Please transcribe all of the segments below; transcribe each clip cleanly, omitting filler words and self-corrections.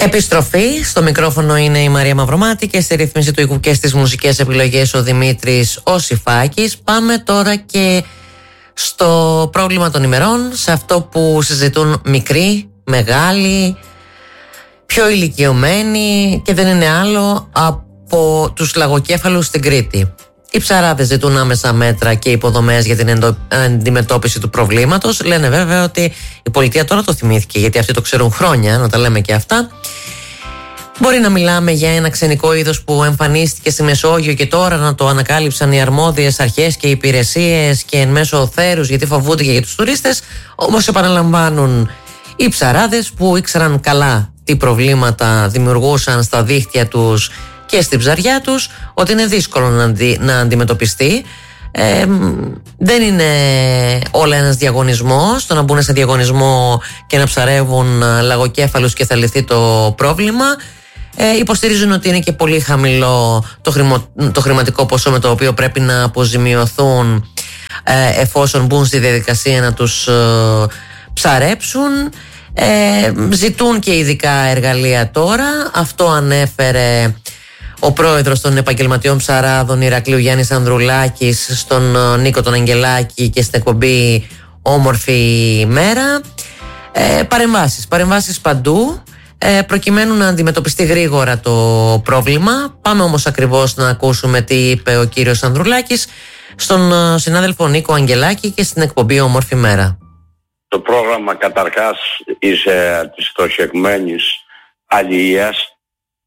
Επιστροφή. Στο μικρόφωνο είναι η Μαρία Μαυρομάτη και στη ρύθμιση του οίκου και στις μουσικές επιλογές ο Δημήτρης ο Σιφάκης. Πάμε τώρα και στο πρόβλημα των ημερών, σε αυτό που συζητούν μικροί, μεγάλοι, πιο ηλικιωμένοι, και δεν είναι άλλο από τους λαγοκέφαλους στην Κρήτη. Οι ψαράδες ζητούν άμεσα μέτρα και υποδομές για την αντιμετώπιση του προβλήματος. Λένε βέβαια ότι η πολιτεία τώρα το θυμήθηκε, γιατί αυτοί το ξέρουν χρόνια, να τα λέμε και αυτά. Μπορεί να μιλάμε για ένα ξενικό είδος που εμφανίστηκε στη Μεσόγειο και τώρα να το ανακάλυψαν οι αρμόδιες αρχές και οι υπηρεσίες και εν μέσω θέρους, γιατί φοβούνται και για τους τουρίστες. Όμως επαναλαμβάνουν οι ψαράδες, που ήξεραν καλά τι προβλήματα δημιουργούσαν στα δίχτυα τους και στην ψαριά τους, ότι είναι δύσκολο να αντιμετωπιστεί. Δεν είναι όλα ένας διαγωνισμός, το να μπουν σε διαγωνισμό και να ψαρεύουν λαγοκέφαλους και θα λυθεί το πρόβλημα. Υποστηρίζουν ότι είναι και πολύ χαμηλό το χρηματικό ποσό με το οποίο πρέπει να αποζημιωθούν εφόσον μπουν στη διαδικασία να τους ψαρέψουν. Ζητούν και ειδικά εργαλεία τώρα. Αυτό ανέφερε ο πρόεδρος των επαγγελματιών ψαράδων Ηρακλείου Γιάννης Ανδρουλάκης στον Νίκο τον Αγγελάκη και στην εκπομπή Όμορφη Μέρα. Παρεμβάσεις παντού προκειμένου να αντιμετωπιστεί γρήγορα το πρόβλημα. Πάμε όμως ακριβώς να ακούσουμε τι είπε ο κύριος Ανδρουλάκης στον συνάδελφο Νίκο Αγγελάκη και στην εκπομπή Όμορφη Μέρα. Το πρόγραμμα καταρχάς της στοχευμένης αλληλείας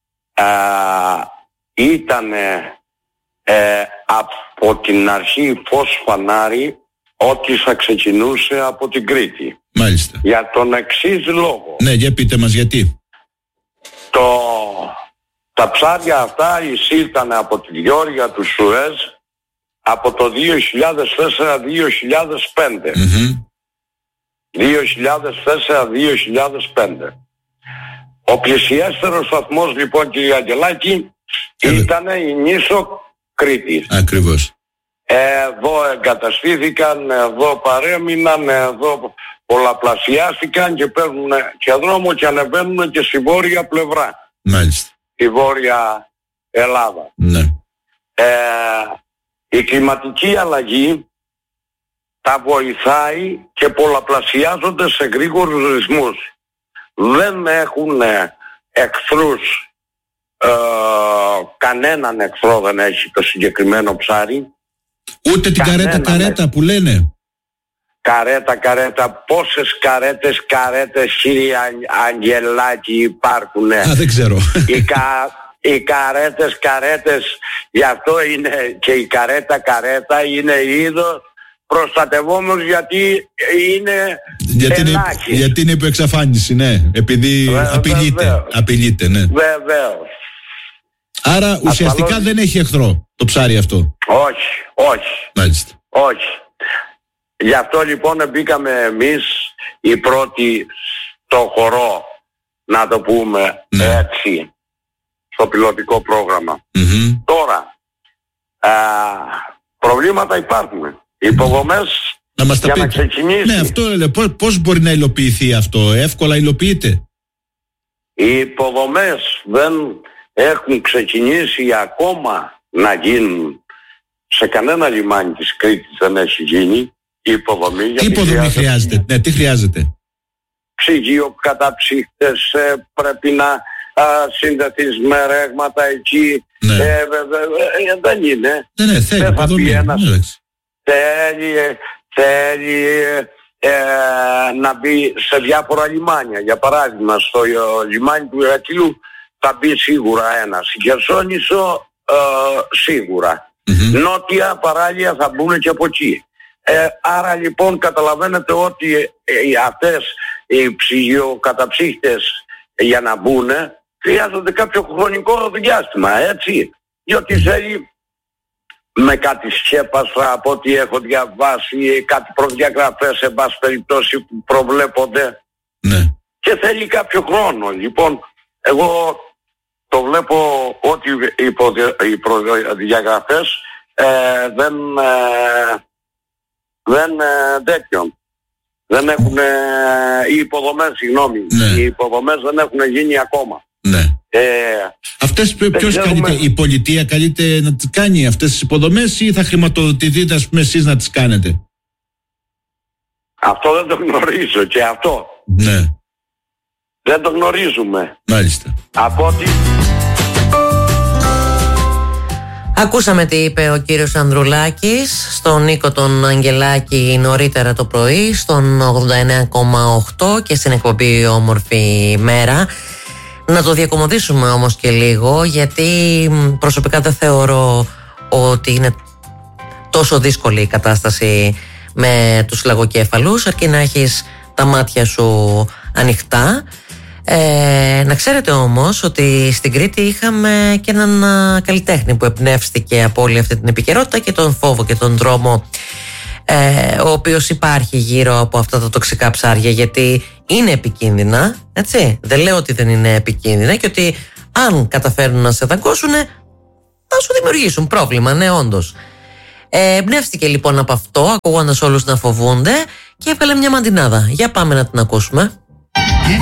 ήταν από την αρχή φως φανάρι ότι θα ξεκινούσε από την Κρήτη. Μάλιστα. Για τον εξής λόγο. Ναι, για πείτε μας γιατί. Τα ψάρια αυτά εισήλθαν από τη διόρυγα του Σουέζ από το 2004-2005. 2004-2005. Ο πλησιέστερος σταθμός λοιπόν, κύριε Αγγελάκη, ήταν η νήσο Κρήτης. Ακριβώς. Εδώ εγκαταστήθηκαν, εδώ παρέμειναν, εδώ πολλαπλασιάστηκαν και παίρνουν και δρόμο και ανεβαίνουν και στη βόρεια πλευρά. Μάλιστα. Στη βόρεια Ελλάδα. Ναι. Η κλιματική αλλαγή τα βοηθάει και πολλαπλασιάζονται σε γρήγορους ρυθμούς. Δεν έχουν εχθρούς, κανέναν εχθρό δεν έχει το συγκεκριμένο ψάρι. Ούτε την καρέτα που λένε. Καρέτα, πόσες καρέτες κύριε Αγγελάκη υπάρχουν. Δεν ξέρω. Οι καρέτες, γι' αυτό είναι και η καρέτα είναι είδος προστατευόμενος, γιατί είναι ελάχιστο. Γιατί είναι υποεξαφάνιση, ναι. Επειδή απειλείται, ναι. Βεβαίως. Άρα ουσιαστικά δεν έχει εχθρό το ψάρι αυτό. Όχι. Μάλιστα. Όχι. Γι' αυτό λοιπόν μπήκαμε εμείς οι πρώτοι στο χορό, να το πούμε έτσι, στο πιλωτικό πρόγραμμα. Τώρα, προβλήματα υπάρχουν. Υποδομές να μας για να ξεκινήσει. Ναι, αυτό λέω. Πώς μπορεί να υλοποιηθεί αυτό? Εύκολα υλοποιείται? Οι υποδομές δεν έχουν ξεκινήσει ακόμα να γίνουν. Σε κανένα λιμάνι της Κρήτης δεν έχει γίνει η υποδομή. Τι υποδομή χρειάζεται? Ναι, τι χρειάζεται? Ψυγείο, καταψύχτες, πρέπει να συνδεθείς με ρέγματα εκεί. Ναι. Δεν είναι. Ναι, θέλει υποδομή. Θέλει να μπει σε διάφορα λιμάνια. Για παράδειγμα, στο λιμάνι του Ηρακλείου θα μπει σίγουρα ένα. Στη Χερσόνησο σίγουρα. Νότια παράλια θα μπουν και από εκεί. Άρα λοιπόν καταλαβαίνετε ότι αυτές οι ψυγειοκαταψύχτες για να μπουν χρειάζονται κάποιο χρονικό διάστημα, έτσι. Διότι θέλει με κάτι σκέπασα από ό,τι έχω διαβάσει, κάτι προδιαγραφές σε πάση περιπτώσει που προβλέπονται. Ναι. Και θέλει κάποιο χρόνο. Λοιπόν, εγώ το βλέπω ότι οι δεν τέτοιον. Δεν έχουν, οι υποδομές, συγγνώμη, οι υποδομές δεν έχουν γίνει ακόμα. Ναι. Αυτές ποιος καλείται, η πολιτεία καλείται να τις κάνει αυτές τις υποδομές ή θα χρηματοδοτηθείτε, ας πούμε, εσείς να τις κάνετε? Αυτό δεν το γνωρίζω και αυτό. Ναι. Δεν το γνωρίζουμε. Μάλιστα. Από ότι... Ακούσαμε τι είπε ο κύριος Ανδρουλάκης στον Νίκο τον Αγγελάκη νωρίτερα το πρωί στον 89,8 και στην εκπομπή Όμορφη Μέρα. Να το διακομωδήσουμε όμως και λίγο, γιατί προσωπικά δεν θεωρώ ότι είναι τόσο δύσκολη η κατάσταση με τους λαγοκέφαλους, αρκεί να έχεις τα μάτια σου ανοιχτά. Να ξέρετε όμως ότι στην Κρήτη είχαμε και έναν καλλιτέχνη που εμπνεύστηκε από όλη αυτή την επικαιρότητα και τον φόβο και τον τρόμο ο οποίος υπάρχει γύρω από αυτά τα τοξικά ψάρια, γιατί είναι επικίνδυνα, έτσι. Δεν λέω ότι δεν είναι επικίνδυνα και ότι αν καταφέρουν να σε δαγκώσουν θα σου δημιουργήσουν πρόβλημα, ναι, όντως. Εμπνεύστηκε λοιπόν από αυτό, ακούγοντας όλους να φοβούνται και έβγαλε μια μαντινάδα. Για πάμε να την ακούσουμε.